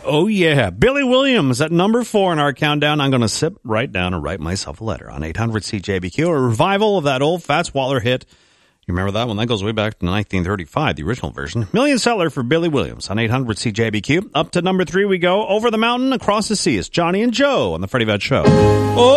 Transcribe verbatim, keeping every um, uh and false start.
Oh, yeah. Billy Williams at number four in our countdown. I'm going to sit right down and write myself a letter on eight hundred C J B Q, a revival of that old Fats Waller hit. You remember that one? That goes way back to nineteen thirty-five, the original version. Million seller for Billy Williams on eight hundred C J B Q. Up to number three we go. Over the mountain, across the sea, it's Johnny and Joe on the Freddie Vett Show. Oh!